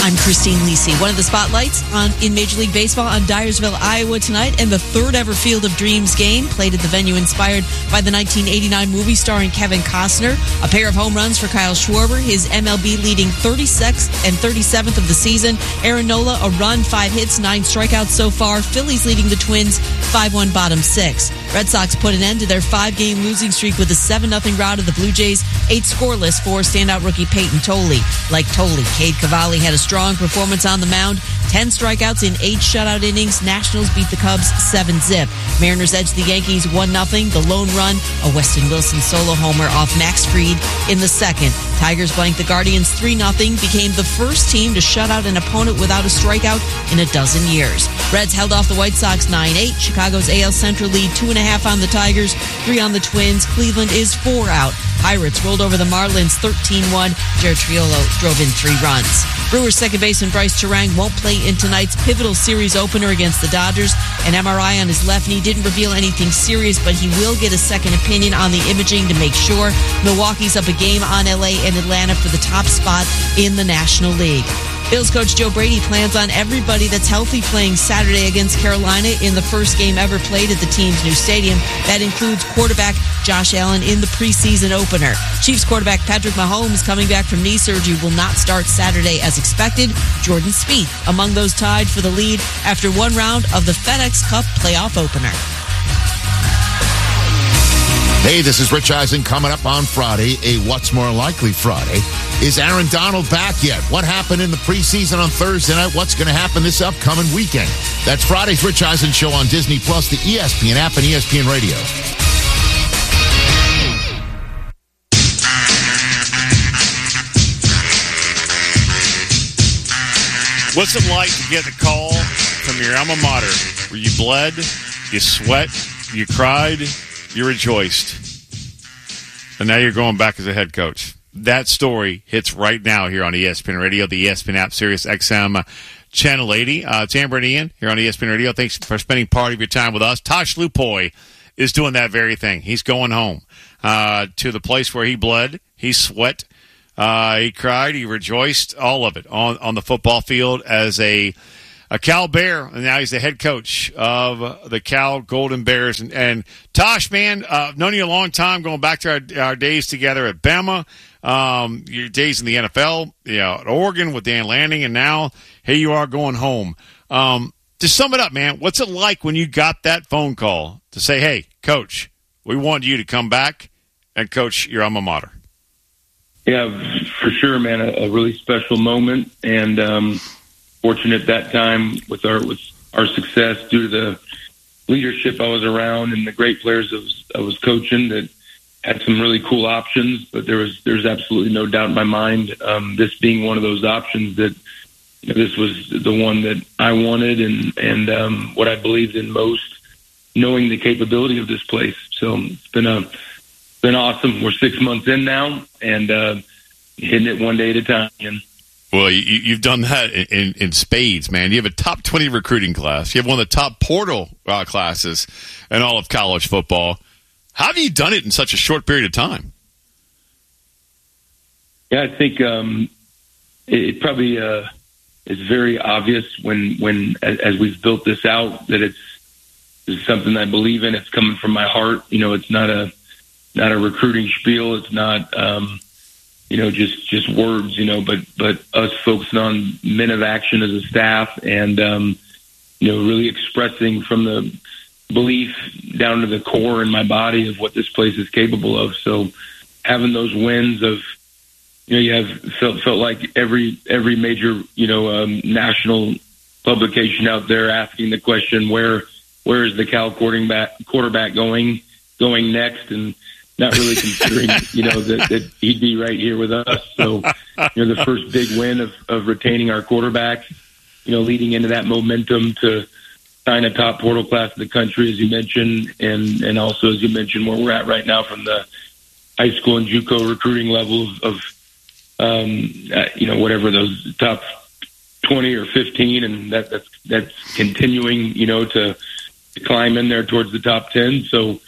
I'm Christine Lisi. One of the spotlights in Major League Baseball on Dyersville, Iowa tonight, and the third ever Field of Dreams game played at the venue inspired by the 1989 movie starring Kevin Costner. A pair of home runs for Kyle Schwarber, his MLB leading 36th and 37th of the season. Aaron Nola, a run, 5 hits, 9 strikeouts so far. Phillies leading the Twins 5-1 bottom 6. Red Sox put an end to their 5-game losing streak with a 7-0 rout of the Blue Jays, 8 scoreless for standout rookie Peyton Tolley. Like Tolley, Cade Cavalli had a strong performance on the mound, 10 strikeouts in 8 shutout innings. Nationals beat the Cubs 7-zip. Mariners edged the Yankees 1-0. The lone run, a Weston Wilson solo homer off Max Fried in the second. Tigers blanked the Guardians 3-0, became the first team to shut out an opponent without a strikeout in a dozen years. Reds held off the White Sox 9-8. Chicago's AL Central lead 2.5 on the Tigers, 3 on the Twins. Cleveland is 4 out. Pirates rolled over the Marlins 13-1. Jared Triolo drove in 3 runs. Brewers second baseman Bryce Turang won't play in tonight's pivotal series opener against the Dodgers. An MRI on his left knee didn't reveal anything serious, but he will get a second opinion on the imaging to make sure. Milwaukee's up a game on LA and Atlanta for the top spot in the National League. Bills coach Joe Brady plans on everybody that's healthy playing Saturday against Carolina in the first game ever played at the team's new stadium. That includes quarterback Josh Allen in the preseason opener. Chiefs quarterback Patrick Mahomes, coming back from knee surgery, will not start Saturday as expected. Jordan Spieth among those tied for the lead after one round of the FedEx Cup playoff opener. Hey, this is Rich Eisen. Coming up on Friday, a What's More Likely Friday. Is Aaron Donald back yet? What happened in the preseason on Thursday night? What's going to happen this upcoming weekend? That's Friday's Rich Eisen Show on Disney+, the ESPN app, and ESPN Radio. What's it like to get the call from your alma mater where you bled, you sweat, you cried, you rejoiced, and now you're going back as a head coach? That story hits right now here on ESPN Radio, the ESPN app, Sirius XM Channel 80. It's Amber and Ian here on ESPN Radio. Thanks for spending part of your time with us. Tosh Lupoy is doing that very thing. He's going home to the place where he bled, he sweat, he cried, he rejoiced, all of it on the football field as a Cal Bear, and now he's the head coach of the Cal Golden Bears. And Tosh, man, known you a long time, going back to our days together at Bama, your days in the NFL, at Oregon with Dan Lanning, and now here you are going home. To sum it up, man, what's it like when you got that phone call to say, hey, Coach, we want you to come back and coach your alma mater? Yeah, for sure, man, a really special moment, and fortunate that time with our success due to the leadership I was around and the great players I was coaching that had some really cool options. But there's absolutely no doubt in my mind, this being one of those options, that this was the one that I wanted and what I believed in most, knowing the capability of this place. So it's been awesome. We're 6 months in now and hitting it one day at a time. And well, you've done that in spades, man. You have a top 20 recruiting class. You have one of the top portal classes in all of college football. How have you done it in such a short period of time? Yeah, I think it probably is very obvious when as we've built this out that it's something I believe in. It's coming from my heart. It's not a recruiting spiel. It's not just words, but us focusing on men of action as a staff and, really expressing from the belief down to the core in my body of what this place is capable of. So having those wins of, you have felt like every major, national publication out there asking the question, where is the Cal quarterback going next? And not really considering, that he'd be right here with us. So, the first big win of retaining our quarterback, leading into that momentum to sign a top portal class in the country, as you mentioned, and also, as you mentioned, where we're at right now from the high school and JUCO recruiting level of whatever those top 20 or 15, and that's continuing, to climb in there towards the top 10. So,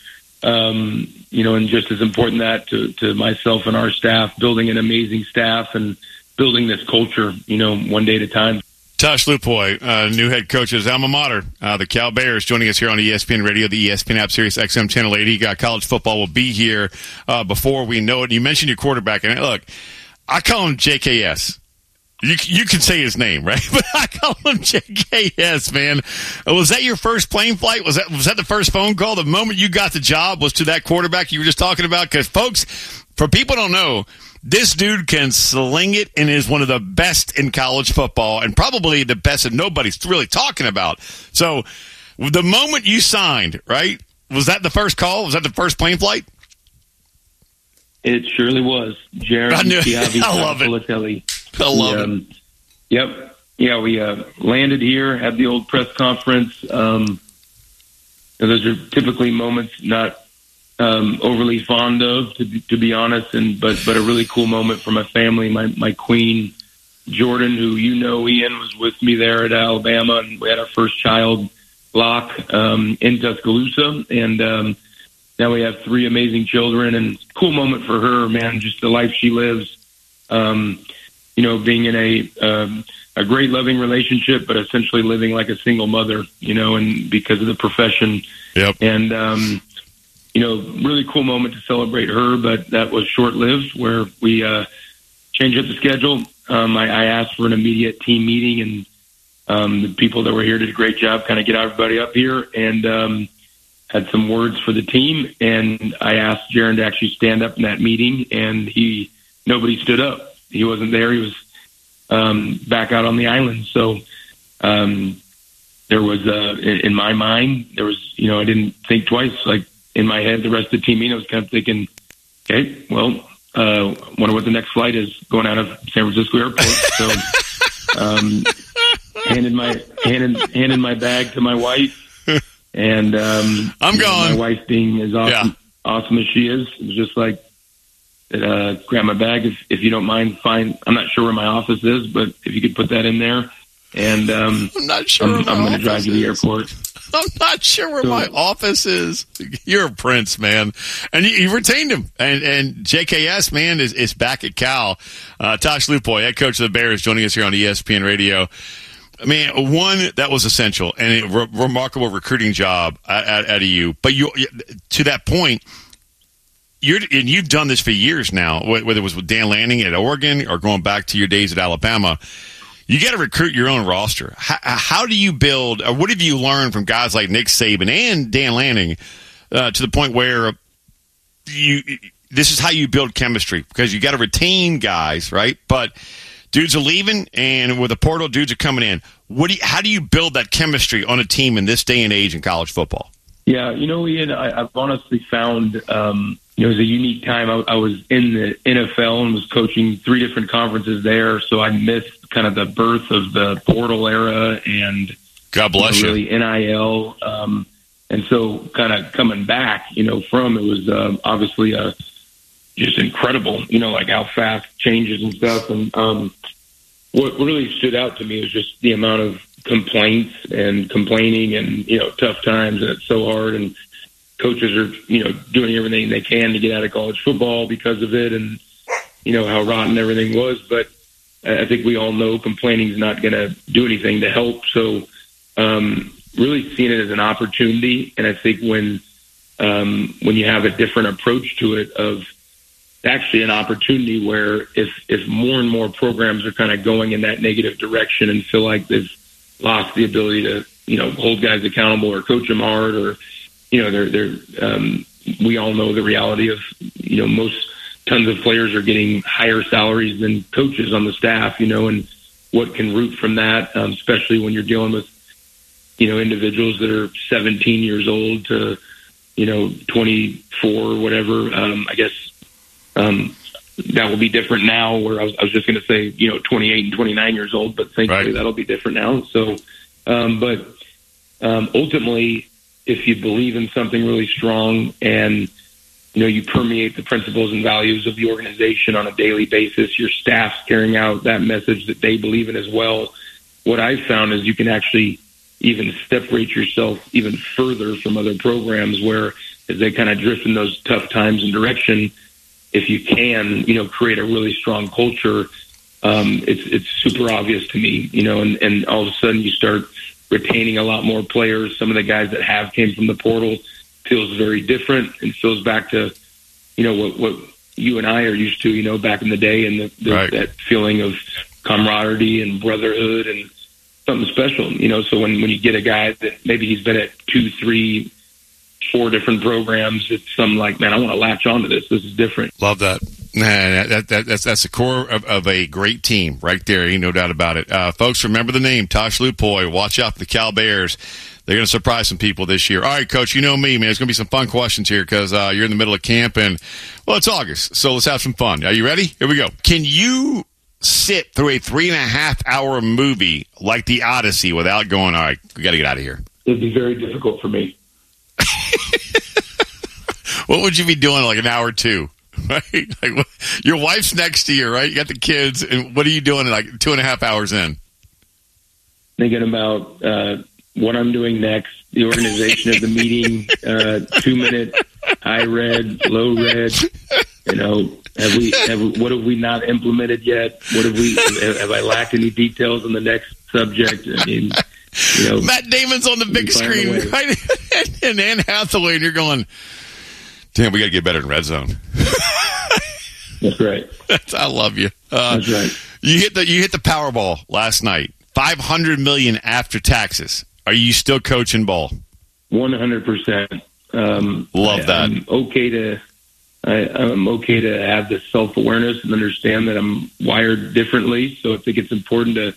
and just as important that to myself and our staff, building an amazing staff and building this culture, one day at a time. Tosh Lupoy, new head coach of his alma mater, the Cal Bears, joining us here on ESPN Radio, the ESPN app, Sirius XM Channel 80. College football will be here before we know it. You mentioned your quarterback, and look, I call him JKS. You can say his name, right? But I call him JKS, man. Was that your first plane flight? Was that the first phone call? The moment you got the job was to that quarterback you were just talking about? Because, folks, for people who don't know, this dude can sling it and is one of the best in college football and probably the best that nobody's really talking about. So the moment you signed, right, was that the first call? Was that the first plane flight? It surely was. Jared I love it. I love it. Yep. Yeah, we landed here, had the old press conference. Those are typically moments not overly fond of, to be honest, but a really cool moment for my family. My queen, Jordan, who Ian, was with me there at Alabama, and we had our first child, Locke, in Tuscaloosa, and now we have 3 amazing children, and cool moment for her, man, just the life she lives, being in a great loving relationship, but essentially living like a single mother, and because of the profession. Yep. And, really cool moment to celebrate her, but that was short-lived where we changed up the schedule. I asked for an immediate team meeting, and the people that were here did a great job, kind of get everybody up here, and had some words for the team. And I asked Jaron to actually stand up in that meeting, and nobody stood up. He wasn't there. He was back out on the island. So there was, in my mind, there was, I didn't think twice. Like in my head, the rest of the team meeting, I was kind of thinking, okay, well, wonder what the next flight is going out of San Francisco Airport. So handed my bag to my wife, and I'm going. My wife, being as awesome as she is, was just like, grab my bag if you don't mind. Fine. I'm not sure where my office is, but if you could put that in there, and I'm not sure. I'm going to drive to the airport. I'm not sure where my office is. You're a prince, man. And you retained him. And JKS, man, is back at Cal. Tosh Lupoy, head coach of the Bears, joining us here on ESPN Radio. I mean, one, that was essential and a remarkable recruiting job out of you. But to that point, you've done this for years now, whether it was with Dan Lanning at Oregon or going back to your days at Alabama. You got to recruit your own roster. How do you build, or what have you learned from guys like Nick Saban and Dan Lanning to the point where this is how you build chemistry? Because you got to retain guys, right? But dudes are leaving, and with the portal, dudes are coming in. How do you build that chemistry on a team in this day and age in college football? Yeah, Ian, I've honestly found it was a unique time. I was in the NFL and was coaching 3 different conferences there, so I missed kind of the birth of the portal era and God bless you. Really NIL. And so kind of coming back, from it was obviously just incredible, like how fast changes and stuff. And what really stood out to me was just the amount of complaints and complaining and, tough times, and it's so hard. And coaches are, doing everything they can to get out of college football because of it, and, how rotten everything was. But I think we all know complaining is not going to do anything to help. So really seeing it as an opportunity. And I think when you have a different approach to it, of actually an opportunity where if more and more programs are kind of going in that negative direction and feel like they've lost the ability to, hold guys accountable or coach them hard, or, we all know the reality of, most tons of players are getting higher salaries than coaches on the staff, and what can root from that, especially when you're dealing with, individuals that are 17 years old to, 24 or whatever. I guess that will be different now, where I was just going to say, 28 and 29 years old, but thankfully that'll be different now. So, but ultimately, if you believe in something really strong and, you permeate the principles and values of the organization on a daily basis, your staff's carrying out that message that they believe in as well. What I've found is you can actually even separate yourself even further from other programs, where as they kind of drift in those tough times and direction, if you can, create a really strong culture it's super obvious to me, and all of a sudden you start retaining a lot more players. Some of the guys that have came from the portal feels very different and feels back to, what you and I are used to, back in the day, and that feeling of camaraderie and brotherhood and something special, so when you get a guy that maybe he's been at 2, 3, 4 different programs, it's something like, man, I want to latch onto this. This is different. Love that. That's the core of a great team right there. Ain't no doubt about it. Folks, remember the name, Tosh Lupoy. Watch out for the Cal Bears. They're going to surprise some people this year. All right, Coach, you know me, man. There's going to be some fun questions here because you're in the middle of camp, and, well, it's August, so let's have some fun. Are you ready? Here we go. Can you sit through a 3.5-hour movie like The Odyssey without going, all right, we got to get out of here? It'd be very difficult for me. What would you be doing like an hour or two? Right? Like, your wife's next to you, right? You got the kids, and what are you doing like 2.5 hours in? Thinking about what I'm doing next, the organization of the meeting, 2-minute high red, low red. What have we not implemented yet? Have I lacked any details on the next subject? I mean, Matt Damon's on the big screen, right? And Anne Hathaway, and you're going, damn, we got to get better in Red Zone. That's right. I love you. That's right. You hit the Powerball last night. $500 million after taxes. Are you still coaching ball? 100%. Love that. I'm okay to have this self-awareness and understand that I'm wired differently. So I think it's important to,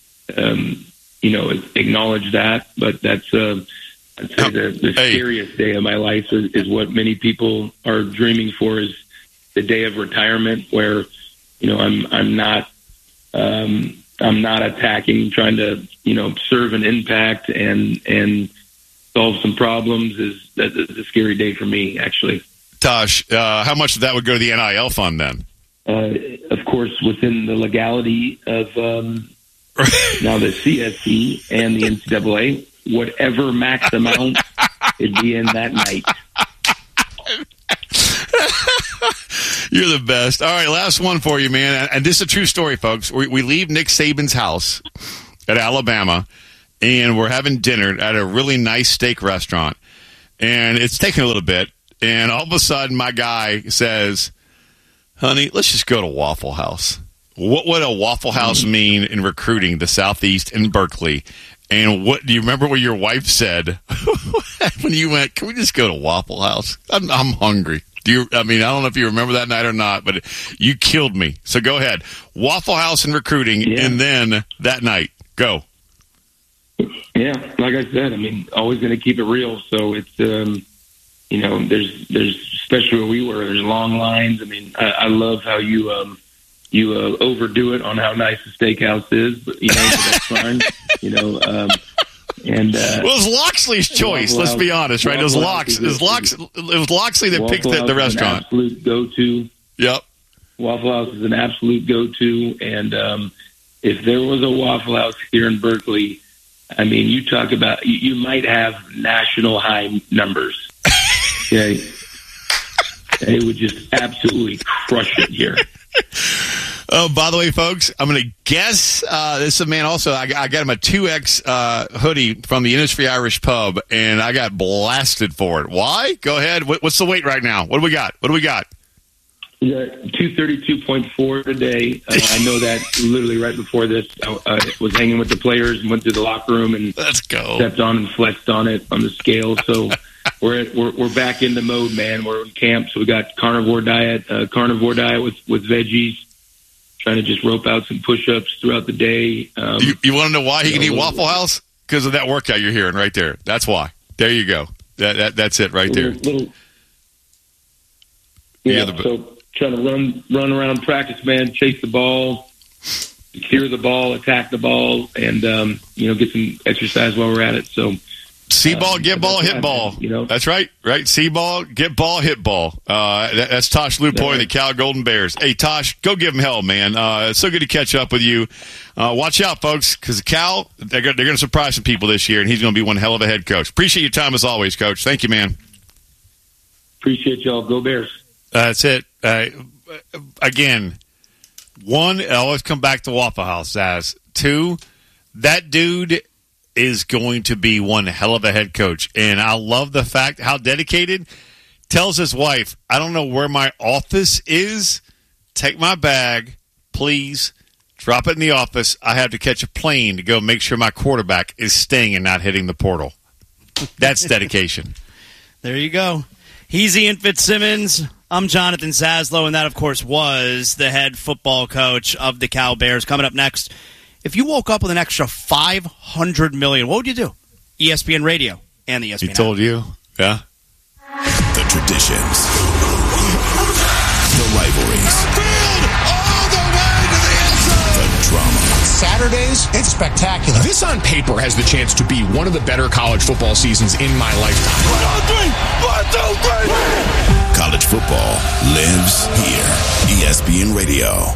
acknowledge that. But that's I'd say the scariest day of my life is what many people are dreaming for, is the day of retirement, where I'm not attacking, trying to serve an impact and solve some problems. Is a scary day for me, actually. Tosh, how much of that would go to the NIL fund then? Of course, within the legality of now the CSC and the NCAA, whatever max amount it'd be in that night. You're the best. All right, last one for you, man. And this is a true story, folks. We leave Nick Saban's house at Alabama, and we're having dinner at a really nice steak restaurant. And it's taking a little bit. And all of a sudden, my guy says, honey, let's just go to Waffle House. What would a Waffle House mean in recruiting the Southeast in Berkeley? And what do you remember what your wife said when you went, can we just go to Waffle House? I'm hungry. I don't know if you remember that night or not, but you killed me. So go ahead. Waffle House and recruiting, and then that night, go. Yeah, like I said, always going to keep it real. So it's, there's especially where we were, there's long lines. I love how you overdo it on how nice the steakhouse is, but that's fine. And well, it was Loxley's choice. Let's be honest, right? It was Loxley that picked the restaurant. Absolute go-to. Yep. Waffle House is an absolute go-to, and if there was a Waffle House here in Berkeley, you talk about you might have national high numbers. Okay, they would just absolutely crush it here. Oh, by the way, folks, I'm going to guess this is a man also. I got him a 2X hoodie from the Industry Irish Pub, and I got blasted for it. Why? Go ahead. What's the weight right now? What do we got? Yeah, 232.4 today. I know that literally right before this, I was hanging with the players and went to the locker room and let's go. Stepped on and flexed on it on the scale. So we're back in the mode, man. We're in camp, so we got carnivore diet with veggies. Trying to just rope out some push-ups throughout the day. You want to know why he can eat Waffle House? Because of that workout you're hearing right there. That's why. There you go. That's it right there. So trying to run around practice, man, chase the ball, secure the ball, attack the ball, and get some exercise while we're at it. So see ball, get ball, hit ball. That's right. See ball, get ball, hit ball. That's Tosh Lupoy, the Cal Golden Bears. Hey, Tosh, go give him hell, man. It's so good to catch up with you. Watch out, folks, because Cal, they're going to surprise some people this year, and he's going to be one hell of a head coach. Appreciate your time as always, Coach. Thank you, man. Appreciate y'all. Go Bears. That's it. Again, One, let's come back to Waffle House, Zaz. Two, that dude is going to be one hell of a head coach. And I love the fact how dedicated. Tells his wife, I don't know where my office is. Take my bag, please. Drop it in the office. I have to catch a plane to go make sure my quarterback is staying and not hitting the portal. That's dedication. There you go. He's Ian Fitzsimmons. I'm Jonathan Zaslow, and that, of course, was the head football coach of the Cal Bears. Coming up next, if you woke up with an extra $500 million, what would you do? ESPN Radio and the ESPN He told you? Yeah. The traditions. The rivalries. All the way to the end zone. The drama. Saturdays, it's spectacular. This on paper has the chance to be one of the better college football seasons in my lifetime. 1, 2, 3. College football lives here. ESPN Radio.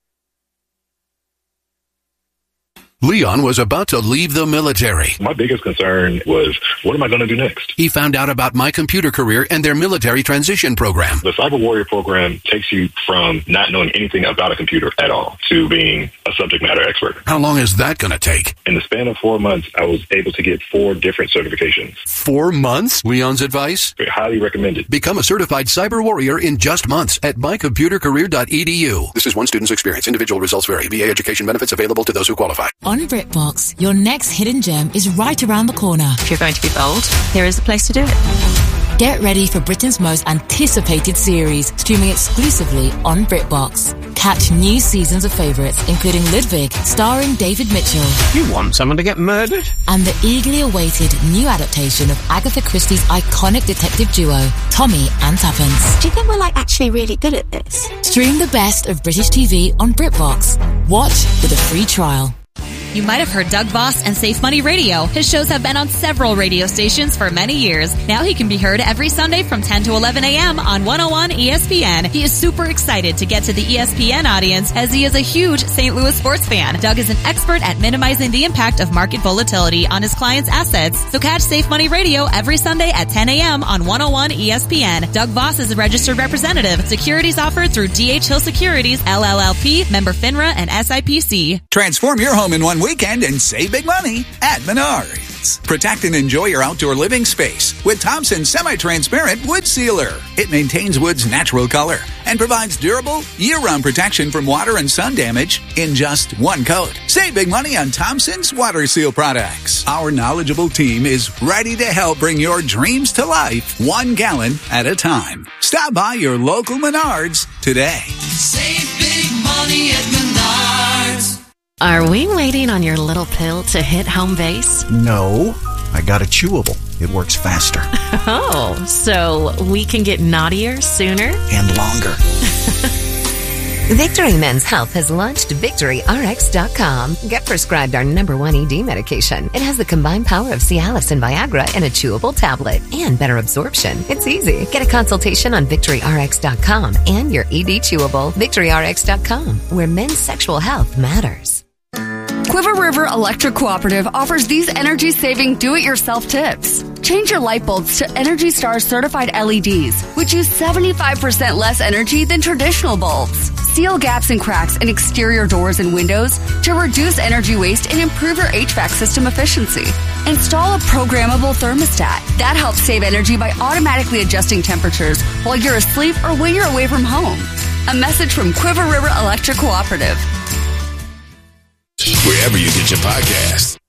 Leon was about to leave the military. My biggest concern was, what am I going to do next? He found out about My Computer Career and their military transition program. The Cyber Warrior program takes you from not knowing anything about a computer at all to being a subject matter expert. How long is that going to take? In the span of 4 months, I was able to get 4 different certifications. 4 months? Leon's advice? Highly recommended. Become a certified cyber warrior in just months at mycomputercareer.edu. This is one student's experience. Individual results vary. VA education benefits available to those who qualify. On BritBox, your next hidden gem is right around the corner. If you're going to be bold, here is the place to do it. Get ready for Britain's most anticipated series, streaming exclusively on BritBox. Catch new seasons of favourites, including Ludwig, starring David Mitchell. You want someone to get murdered? And the eagerly awaited new adaptation of Agatha Christie's iconic detective duo, Tommy and Tuppence. Do you think we're actually really good at this? Stream the best of British TV on BritBox. Watch with a free trial. You might have heard Doug Voss and Safe Money Radio. His shows have been on several radio stations for many years. Now he can be heard every Sunday from 10 to 11 a.m. on 101 ESPN. He is super excited to get to the ESPN audience as he is a huge St. Louis sports fan. Doug is an expert at minimizing the impact of market volatility on his clients' assets. So catch Safe Money Radio every Sunday at 10 a.m. on 101 ESPN. Doug Voss is a registered representative. Securities offered through D.H. Hill Securities, LLLP, member FINRA, and SIPC. Transform your home in one weekend and save big money at Menards. Protect and enjoy your outdoor living space with Thompson's semi-transparent wood sealer. It maintains wood's natural color and provides durable, year-round protection from water and sun damage in just one coat. Save big money on Thompson's water seal products. Our knowledgeable team is ready to help bring your dreams to life 1 gallon at a time. Stop by your local Menards today. Save big money at Menards. Are we waiting on your little pill to hit home base? No, I got a chewable. It works faster. Oh, so we can get naughtier sooner? And longer. Victory Men's Health has launched VictoryRx.com. Get prescribed our #1 ED medication. It has the combined power of Cialis and Viagra in a chewable tablet and better absorption. It's easy. Get a consultation on VictoryRx.com and your ED chewable. VictoryRx.com, where men's sexual health matters. Quiver River Electric Cooperative offers these energy-saving do-it-yourself tips. Change your light bulbs to Energy Star certified LEDs, which use 75% less energy than traditional bulbs. Seal gaps and cracks in exterior doors and windows to reduce energy waste and improve your HVAC system efficiency. Install a programmable thermostat. That helps save energy by automatically adjusting temperatures while you're asleep or when you're away from home. A message from Quiver River Electric Cooperative. Wherever you get your podcasts.